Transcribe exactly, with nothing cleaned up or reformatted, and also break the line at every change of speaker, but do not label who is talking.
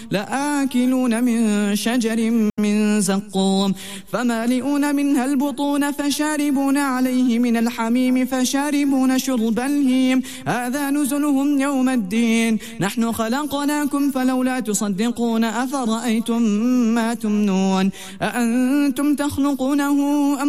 لآكلون من شجر من زقوم فمالئون منها البطون فشاربون عليه من الحميم فشاربون شرب الهيم هذا نزلهم يوم الدين نحن خلقناكم فلولا تصدقون أفرأيتم ما تمنون أأنتم تخلقونه أم